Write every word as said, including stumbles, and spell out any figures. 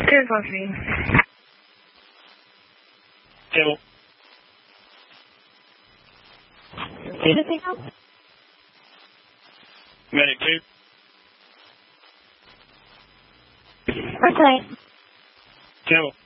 ten fourteen. Two. Anything else? Medic two. Okay. Two.